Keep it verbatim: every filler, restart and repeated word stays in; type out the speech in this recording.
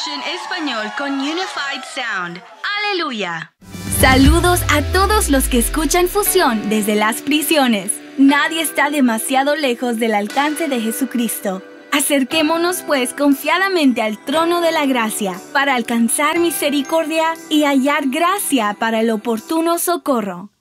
Fusion Español con Unified Sound. ¡Aleluya! Saludos a todos los que escuchan Fusión desde las prisiones. Nadie está demasiado lejos del alcance de Jesucristo. Acerquémonos pues confiadamente al trono de la gracia para alcanzar misericordia y hallar gracia para el oportuno socorro.